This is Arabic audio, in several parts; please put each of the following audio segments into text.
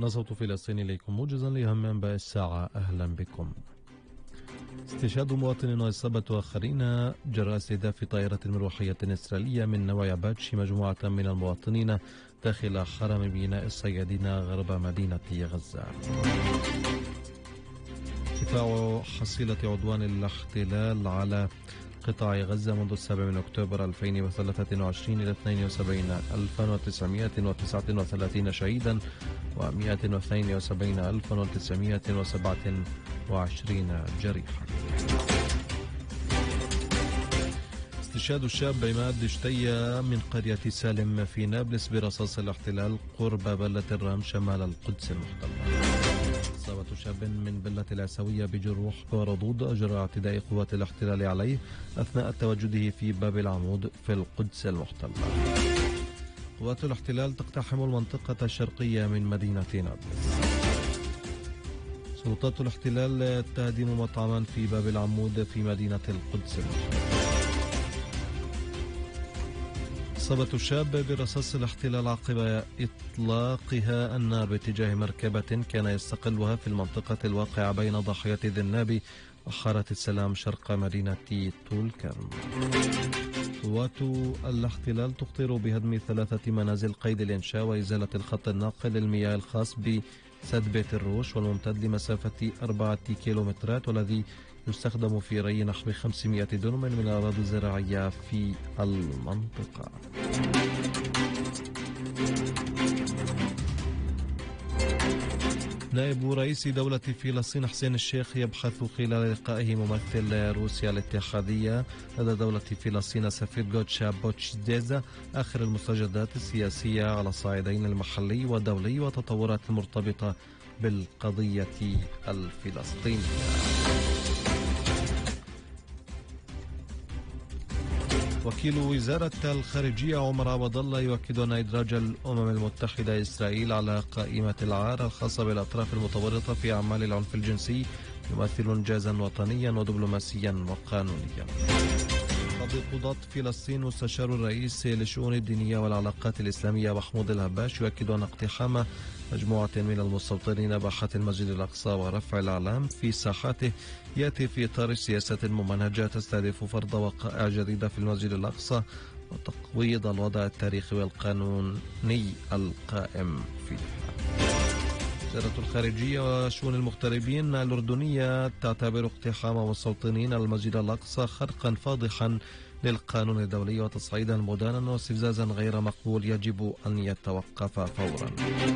هنا صوت فلسطين إليكم موجزا لأهم أنباء الساعة. أهلا بكم. استشهاد مواطن وإصابة آخرين جراء استهداف طائرة مروحية إسرائيلية من نوع باتش مجموعة من المواطنين داخل حرم بناء الصيادين غرب مدينة غزة. ارتفاع حصيلة عدوان الاحتلال على قطاع غزة منذ 7 من أكتوبر 2023 إلى 72,939 شهيدا و172,927 جريحا. استشهاد الشاب عماد دشتية من قرية سالم في نابلس برصاص الاحتلال قرب بلة الرام شمال القدس المحتلة. إصابة شاب من بلة العسوية بجروح وردود أجرى اعتداء قوات الاحتلال عليه أثناء تواجده في باب العمود في القدس المحتلة. قوات الاحتلال تقتحم المنطقة الشرقية من مدينة نابلس. سلطات الاحتلال تهدم مطعما في باب العمود في مدينة القدس المحتلة. إصابة الشاب برصاص الاحتلال عقب إطلاقها النار باتجاه مركبة كان يستقلها في المنطقة الواقعة بين ضاحية ذناب وحارة السلام شرق مدينة طول كرم. قوات الاحتلال تخطر بهدم 3 منازل قيد الإنشاء وإزالة الخط الناقل للمياه الخاص بسد بيت الروش والممتد لمسافة 4 كيلومترات والذي يستخدم في ري نحو 500 دنم من الأراضي الزراعية في المنطقة. نائب رئيس دولة فلسطين حسين الشيخ يبحث خلال لقائه ممثل روسيا الاتحادية لدى دولة فلسطين سفير جوتشا بوتشديزا آخر المستجدات السياسية على الصعيدين المحلي والدولي والتطورات المرتبطة بالقضية الفلسطينية. وكيل وزارة الخارجية عمر عوض الله يؤكد أن إدراج الأمم المتحدة إسرائيل على قائمة العار الخاصة بالأطراف المتورطة في أعمال العنف الجنسي يمثل إنجازا وطنيا ودبلوماسيا وقانونيا. قاضي قضاة فلسطين مستشار الرئيس للشؤون الدينية والعلاقات الإسلامية محمود الهباش يؤكد أن اقتحام مجموعة من المستوطنين باحة المسجد الأقصى ورفع الأعلام في ساحاته يأتي في إطار سياسة ممنهجة تستهدف فرض وقائع جديدة في المسجد الأقصى وتقويض الوضع التاريخي والقانوني القائم فيه. وزارة الخارجية وشؤون المغتربين الأردنية تعتبر اقتحام مستوطنين المسجد الأقصى خرقا فاضحا للقانون الدولي وتصعيدا مدانا واستفزازا غير مقبول يجب أن يتوقف فورا.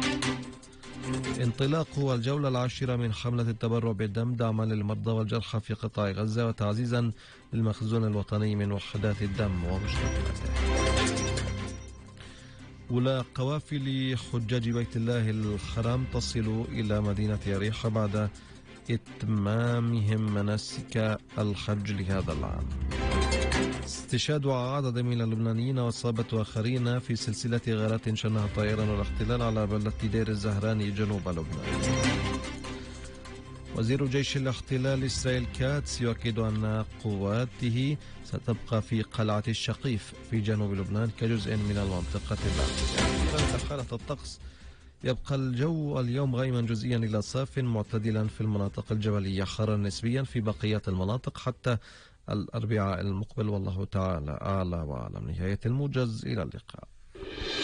انطلاق الجولة العاشرة من حملة التبرع بالدم دعما للمرضى والجرحى في قطاع غزة وتعزيزا للمخزون الوطني من وحدات الدم ومشتقاته. أولى قوافل حجاج بيت الله الحرام تصل إلى مدينة يريحة بعد إتمامهم مناسك الحج لهذا العام. استشهاد عدد من اللبنانيين وإصابة آخرين في سلسلة غارات شنها طائران الاحتلال على بلدة دير الزهراني جنوب لبنان. وزير جيش الاحتلال إسرائيل كاتس يؤكد أن قواته ستبقى في قلعة الشقيف في جنوب لبنان كجزء من المنطقة الأمنية. حالة الطقس يبقى الجو اليوم غيما جزئيا إلى صاف معتدلا في المناطق الجبلية حارا نسبيا في بقية المناطق حتى الأربعاء المقبل والله تعالى أعلى وأعلم. نهاية الموجز، إلى اللقاء.